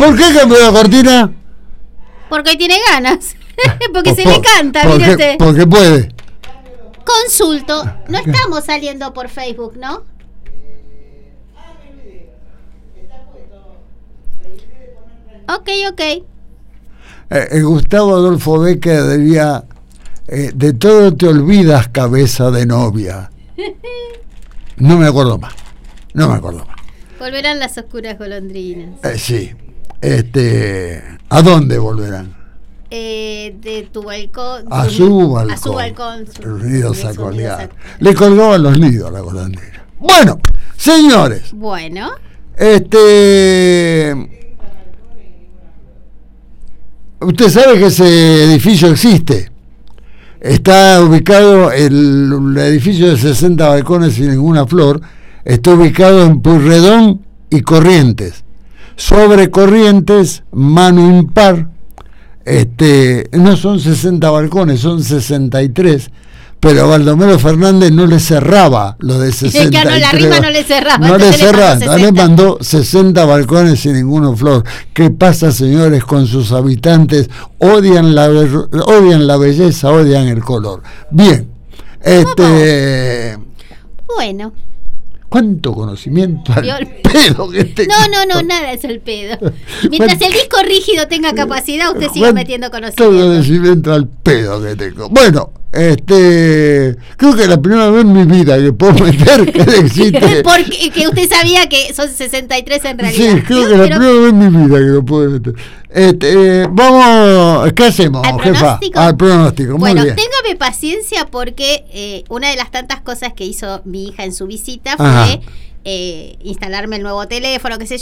¿Por qué cambió la cortina? Porque hoy tiene ganas. Porque se le canta, mire usted. Porque puede. Consulto. No estamos saliendo por Facebook, ¿no? Ok. Gustavo Adolfo Bécquer diría: de todo te olvidas, cabeza de novia. No me acuerdo más. Volverán las oscuras golondrinas. Sí. ¿A dónde volverán? De tu balcón. A su balcón. A su balcón. Los nidos a colgar. Le colgaban los nidos a la golondrina. Bueno, señores. Bueno. Usted sabe que ese edificio existe. Está ubicado, el edificio de 60 balcones sin ninguna flor, está ubicado en Pueyrredón y Corrientes. Sobre Corrientes, mano impar, no son 60 balcones, son 63, pero a Baldomero Fernández no le cerraba lo de 63. No, la rima no le cerraba. No le cerraba, le mandó 60 balcones sin ninguna flor. ¿Qué pasa, señores, con sus habitantes? Odian la belleza, odian el color. Bien, bueno. ¿Cuánto conocimiento al pedo que tengo? No, nada es el pedo. Mientras el disco rígido tenga capacidad, usted sigue metiendo conocimiento. Todo conocimiento al pedo que tengo. Bueno, creo que es la primera vez en mi vida que puedo meter que existe. Porque que usted sabía que son 63 en realidad. Sí, creo que es la primera vez en mi vida que lo puedo meter. Vamos, ¿qué hacemos, jefa? Al pronóstico. Bueno, muy bien. téngame paciencia porque una de las tantas cosas que hizo mi hija en su visita fue instalarme el nuevo teléfono, qué sé yo.